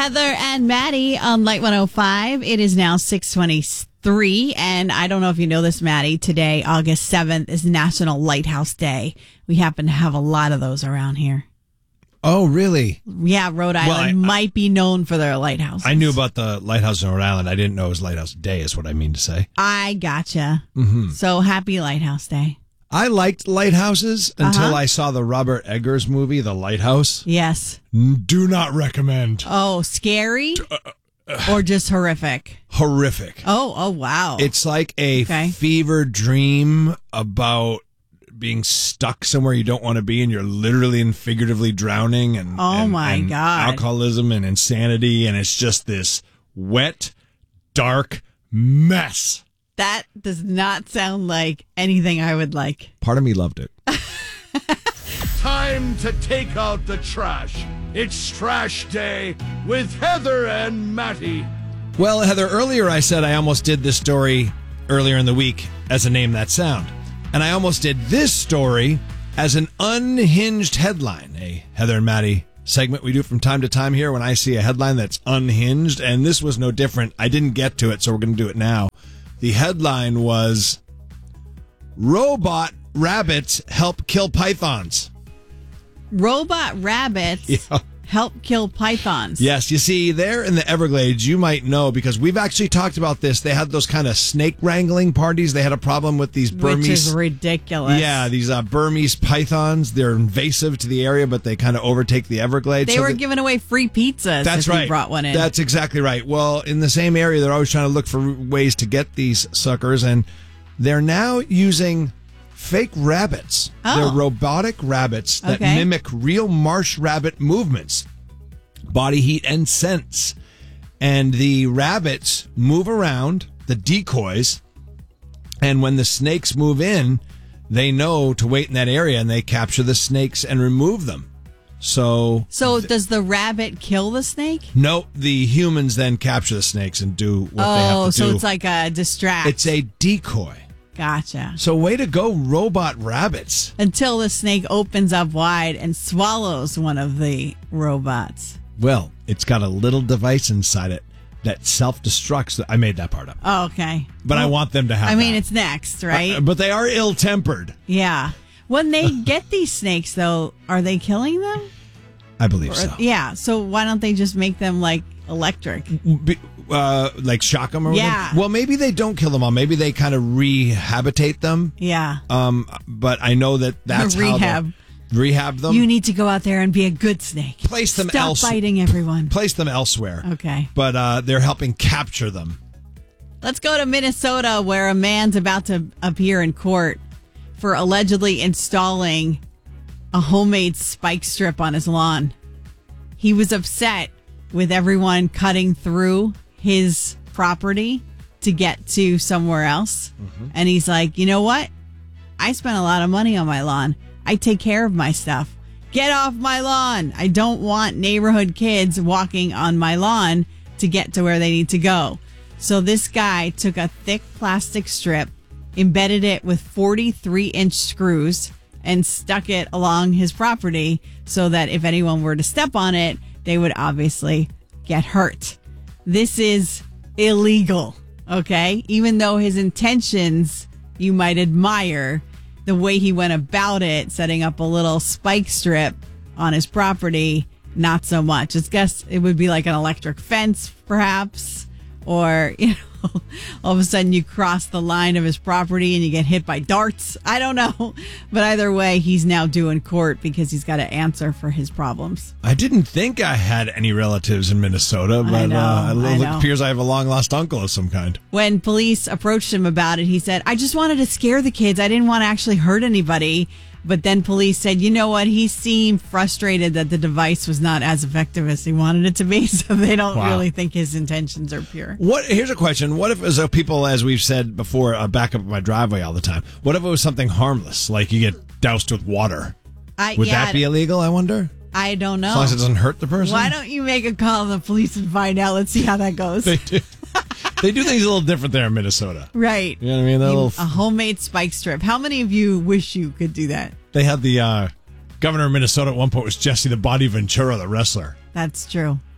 Heather and Maddie on Light 105. It is now 6:23, and I don't know if you know this, Maddie. Today, August 7th, is National Lighthouse Day. We happen to have a lot of those around here. Oh, really? Yeah, Rhode Island might be known for their lighthouses. I knew about the lighthouse in Rhode Island. I didn't know it was Lighthouse Day, is what I mean to say. I gotcha. Mm-hmm. So happy Lighthouse Day. I liked lighthouses until I saw the Robert Eggers movie, The Lighthouse. Yes. Do not recommend. Oh, scary? Or just horrific? Horrific. Oh, wow. It's like a fever dream about being stuck somewhere you don't want to be, and you're literally and figuratively drowning, and God, alcoholism and insanity, and it's just this wet, dark mess. That does not sound like anything I would like. Part of me loved it. Time to take out the trash. It's Trash Day with Heather and Matty. Well, Heather, earlier I said I almost did this story earlier in the week as a Name That Sound. And I almost did this story as an unhinged headline, a Heather and Matty segment we do from time to time here when I see a headline that's unhinged. And this was no different. I didn't get to it, so we're going to do it now. The headline was, Robot Rabbits Help Kill Pythons. Robot rabbits help kill pythons. Yes, you see, there in the Everglades, you might know, because we've actually talked about this. They had those kind of snake wrangling parties. They had a problem with these Burmese... Which is ridiculous. Yeah, these Burmese pythons. They're invasive to the area, but they kind of overtake the Everglades. They were giving away free pizzas. That's right. You brought one in. That's exactly right. Well, in the same area, they're always trying to look for ways to get these suckers, and they're now using fake rabbits. They're robotic rabbits that mimic real marsh rabbit movements, body heat, and scents. And the rabbits move around, the decoys, and when the snakes move in, they know to wait in that area, and they capture the snakes and remove them. So does the rabbit kill the snake? No, the humans then capture the snakes and do what they have to do. So it's like a distract. It's a decoy. Gotcha. So way to go, robot rabbits. Until the snake opens up wide and swallows one of the robots. Well, it's got a little device inside it that self-destructs. I made that part up. Oh, okay. But I want them to have that. It's next, right? But they are ill-tempered. Yeah. When they get these snakes, though, are they killing them? I believe so. Yeah. So why don't they just make them, like, electric? Like shock them or whatever? Well, maybe they don't kill them all. Maybe they kind of rehabilitate them. Yeah. But I know that's how rehab them. You need to go out there and be a good snake. Place them Stop biting everyone. Place them elsewhere. Okay. But they're helping capture them. Let's go to Minnesota, where a man's about to appear in court for allegedly installing a homemade spike strip on his lawn. He was upset with everyone cutting through his property to get to somewhere else. Mm-hmm. And he's like, you know what? I spent a lot of money on my lawn. I take care of my stuff. Get off my lawn. I don't want neighborhood kids walking on my lawn to get to where they need to go. So this guy took a thick plastic strip, embedded it with 43-inch screws, and stuck it along his property so that if anyone were to step on it, they would obviously get hurt. This is illegal, okay? Even though his intentions you might admire, the way he went about it, setting up a little spike strip on his property, not so much. I guess it would be like an electric fence, perhaps, or, all of a sudden you cross the line of his property and you get hit by darts. I don't know. But either way, he's now due in court because he's got to answer for his problems. I didn't think I had any relatives in Minnesota, but it appears I have a long-lost uncle of some kind. When police approached him about it, he said, I just wanted to scare the kids. I didn't want to actually hurt anybody. But then police said, you know what? He seemed frustrated that the device was not as effective as he wanted it to be. So they don't really think his intentions are pure. Here's a question. What if, as people, as we've said before, back up my driveway all the time, what if it was something harmless, like you get doused with water? Would that be illegal, I wonder? I don't know. As long as it doesn't hurt the person? Why don't you make a call to the police and find out? Let's see how that goes. They do. They do things a little different there in Minnesota. Right. You know what I mean? A homemade spike strip. How many of you wish you could do that? They had the governor of Minnesota at one point was Jesse the Body Ventura, the wrestler. That's true.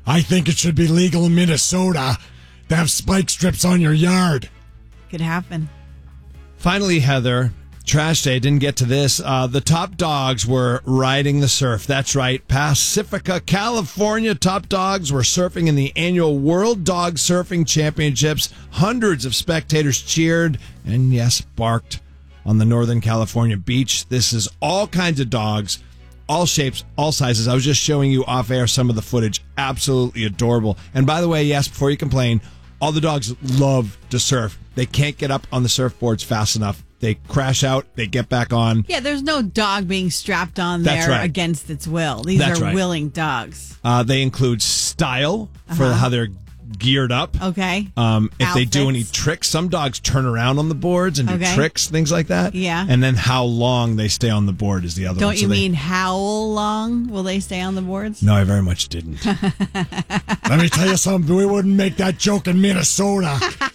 I think it should be legal in Minnesota to have spike strips on your yard. Could happen. Finally, Heather, Trash Day, didn't get to this. The top dogs were riding the surf. That's right. Pacifica, California top dogs were surfing in the annual World Dog Surfing Championships. Hundreds of spectators cheered and, yes, barked on the Northern California beach. This is all kinds of dogs, all shapes, all sizes. I was just showing you off air some of the footage. Absolutely adorable. And by the way, yes, before you complain, all the dogs love to surf. They can't get up on the surfboards fast enough. They crash out. They get back on. Yeah, there's no dog being strapped on there against its will. These are willing dogs. They include style for how they're geared up. Okay. If they do any tricks, some dogs turn around on the boards and do tricks, things like that. Yeah. And then how long they stay on the board is the other one. Don't you mean how long will they stay on the boards? No, I very much didn't. Let me tell you something. We wouldn't make that joke in Minnesota.